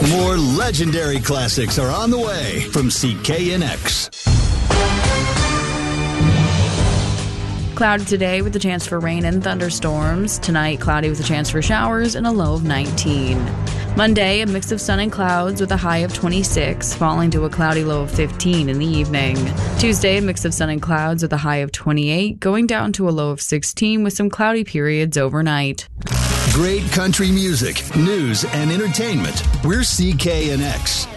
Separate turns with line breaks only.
More legendary classics are on the way from CKNX.
Cloudy today with a chance for rain and thunderstorms. Tonight, cloudy with a chance for showers and a low of 19. Monday, a mix of sun and clouds with a high of 26, falling to a cloudy low of 15 in the evening. Tuesday, a mix of sun and clouds with a high of 28, going down to a low of 16 with some cloudy periods overnight.
Great country music, news, and entertainment. We're CKNX.